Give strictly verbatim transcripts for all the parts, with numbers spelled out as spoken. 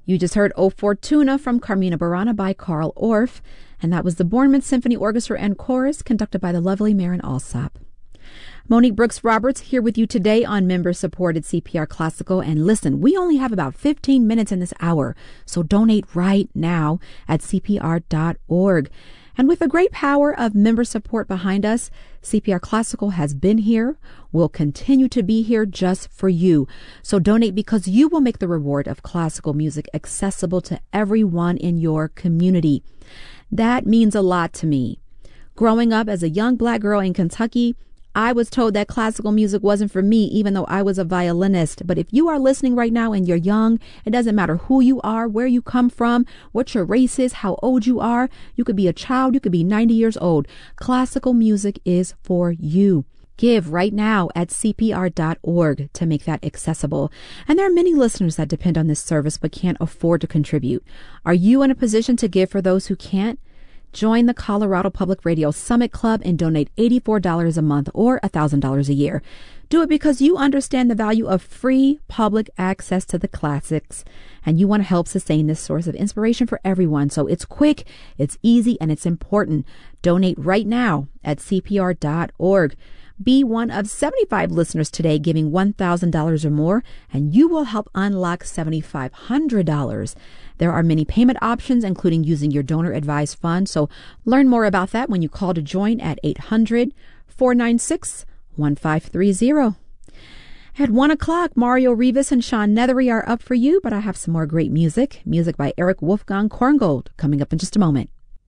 You just heard O Fortuna from Carmina Burana by Carl Orff, and that was the Bournemouth Symphony Orchestra and Chorus conducted by the lovely Maren Alsop. Monique Brooks Roberts here with you today on member-supported C P R Classical. And listen, we only have about fifteen minutes in this hour, so donate right now at C P R dot org. And with the great power of member support behind us, C P R Classical has been here, will continue to be here just for you. So donate because you will make the reward of classical music accessible to everyone in your community. That means a lot to me. Growing up as a young black girl in Kentucky, I was told that classical music wasn't for me, even though I was a violinist. But if you are listening right now and you're young, it doesn't matter who you are, where you come from, what your race is, how old you are. You could be a child. You could be ninety years old. Classical music is for you. Give right now at C P R dot org to make that accessible. And there are many listeners that depend on this service but can't afford to contribute. Are you in a position to give for those who can't? Join the Colorado Public Radio Summit Club and donate eighty-four dollars a month or one thousand dollars a year. Do it because you understand the value of free public access to the classics, and you want to help sustain this source of inspiration for everyone. So it's quick, it's easy, and it's important. Donate right now at C P R dot org. Be one of seventy-five listeners today giving one thousand dollars or more, and you will help unlock seven thousand five hundred dollars. There are many payment options, including using your donor-advised fund. So learn more about that when you call to join at eight hundred, four nine six, one five three zero. At one o'clock, Mario Rivas and Sean Nethery are up for you, but I have some more great music. Music by Eric Wolfgang Korngold coming up in just a moment.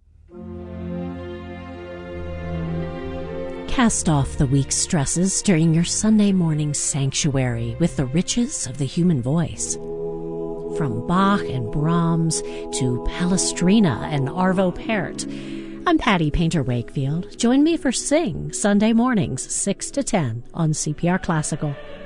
Cast off the week's stresses during your Sunday morning sanctuary with the riches of the human voice. From Bach and Brahms to Palestrina and Arvo Pärt, I'm Patty Painter Wakefield. Join me for Sing Sunday mornings, six to ten on C P R Classical.